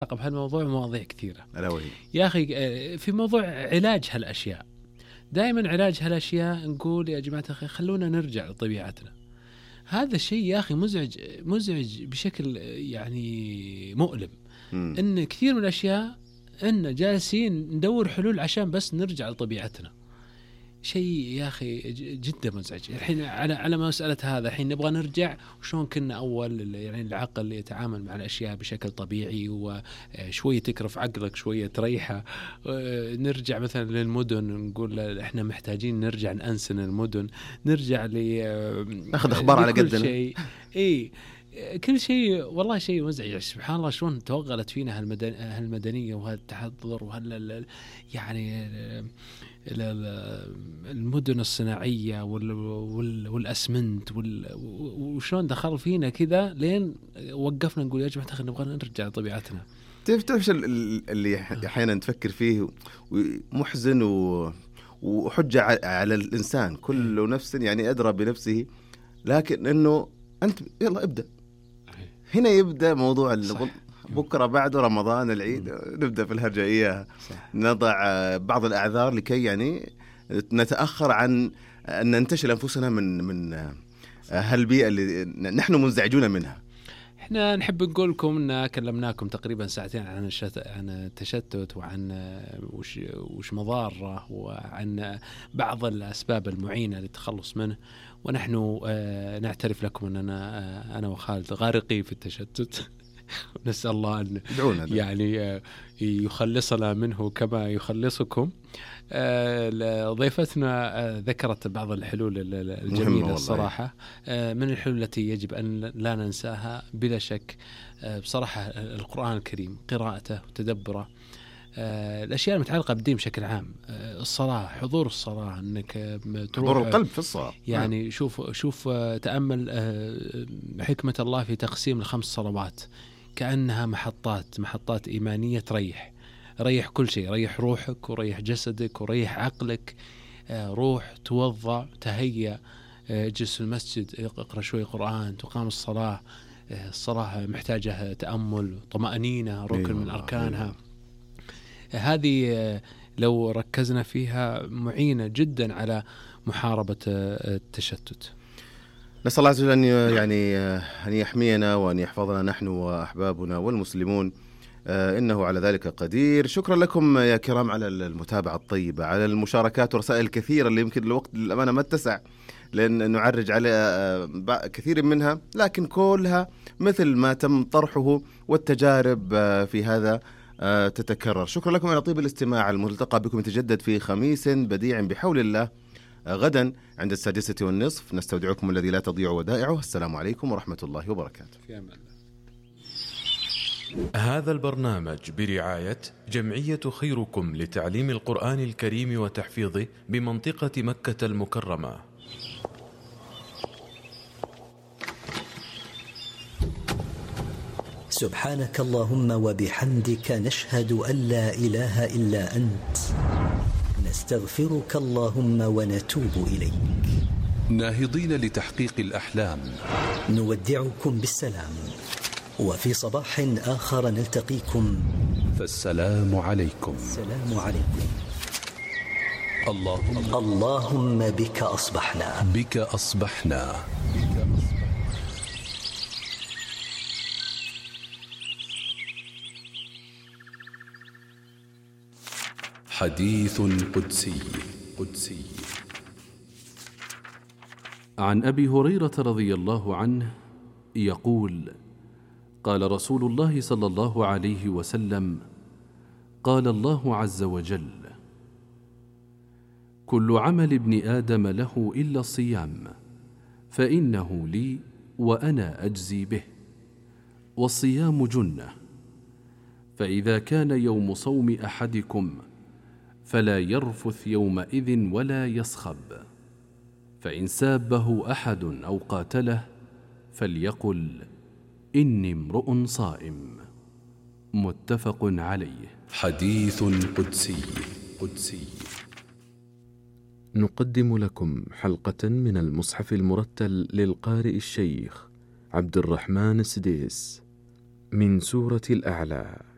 متعلقة بهالموضوع مواضيع كثيرة. ألا وهي يا أخي في موضوع علاج هالأشياء، دائما علاج هالأشياء نقول يا جماعة أخي خلونا نرجع لطبيعتنا. هذا الشيء يا أخي مزعج بشكل يعني مؤلم. إن كثير من الأشياء إن جالسين ندور حلول عشان بس نرجع لطبيعتنا. شيء يا أخي جدا مزعج. الحين على مسألة هذا الحين نبغى نرجع وشون كنا أول، يعني العقل يتعامل مع الأشياء بشكل طبيعي وشوية تكرف عقلك شوية تريحه. نرجع مثلا للمدن نقول إحنا محتاجين نرجع نأنسن المدن، نرجع ناخذ أخبار على قدنا. شيء كل شيء والله شيء مزعج. سبحان الله شلون توغلت فينا هالمدنية وهالتحضر يعني المدن الصناعية والأسمنت وشلون دخل فينا كذا لين وقفنا نقول يا جماعة نبغى نرجع لطبيعتنا. تعرف اللي أحيانا تفكر فيه محزن وحجة على الإنسان، كل نفس يعني أدرى بنفسه، لكن إنه أنت يلا ابدأ هنا، يبدأ موضوع بكرة بعد رمضان العيد نبدأ في الهرجة إياها، نضع بعض الأعذار لكي يعني نتأخر عن أن ننتشل أنفسنا من هالبيئة اللي نحن منزعجون منها. احنا نحب نقول لكم ان كلمناكم تقريبا ساعتين عن التشتت وعن وش مضاره وعن بعض الاسباب المعينه للتخلص منه، ونحن نعترف لكم اننا انا وخالد غارقين في التشتت. نسأل الله أن يعني يخلصنا منه كما يخلصكم. ضيفتنا ذكرت بعض الحلول الجميلة الصراحة، من الحلول التي يجب أن لا ننساها بلا شك بصراحة القرآن الكريم، قراءته وتدبره، الأشياء المتعلقة بالدين بشكل عام، الصلاة، حضور الصلاة، أنك تروح حضور القلب في الصلاة. يعني شوف تأمل حكمة الله في تقسيم ال5 صلوات كأنها محطات إيمانية ريح كل شيء، ريح روحك وريح جسدك وريح عقلك. روح توضأ تهيأ، اجلس في المسجد اقرأ شوي قرآن، تقام الصلاة. الصلاة محتاجة تأمل، طمأنينة ركن من أركانها. هذه لو ركزنا فيها معينة جدا على محاربة التشتت. نسأل الله عز وجل أن يحمينا وأن يحفظنا نحن وأحبابنا والمسلمون، إنه على ذلك قدير. شكرا لكم يا كرام على المتابعة الطيبة، على المشاركات ورسائل الكثيرة اللي يمكن الوقت للأمانة ما اتسع لأن نعرج على كثير منها، لكن كلها مثل ما تم طرحه والتجارب في هذا تتكرر. شكرا لكم على طيب الاستماع. الملتقى بكم يتجدد في خميس بديع بحول الله غدا عند 6:30. نستودعكم الذي لا تضيع ودائعه. السلام عليكم ورحمة الله وبركاته. في أمان الله. هذا البرنامج برعاية جمعية خيركم لتعليم القرآن الكريم وتحفيظه بمنطقة مكة المكرمة. سبحانك اللهم وبحمدك، نشهد أن لا إله إلا أنت، نستغفرك اللهم ونتوب إليك. ناهضين لتحقيق الأحلام، نودعكم بالسلام، وفي صباح آخر نلتقيكم، فالسلام عليكم. السلام عليكم. اللهم بك أصبحنا، بك أصبحنا. حديث قدسي. عن أبي هريرة رضي الله عنه يقول: قال رسول الله صلى الله عليه وسلم: قال الله عز وجل: كل عمل ابن آدم له إلا الصيام، فإنه لي وأنا أجزي به، والصيام جنة، فإذا كان يوم صوم أحدكم فلا يرفث يومئذ ولا يصخب، فإن سابه أحد أو قاتله فليقل إني امرؤ صائم. متفق عليه. حديث قدسي. نقدم لكم حلقة من المصحف المرتل للقارئ الشيخ عبد الرحمن السديس من سورة الأعلى.